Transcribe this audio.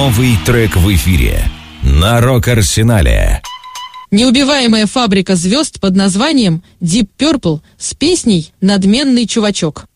Новый трек в эфире на Рок-Арсенале. Неубиваемая фабрика звезд под названием Deep Purple с песней «Надменный чувачок».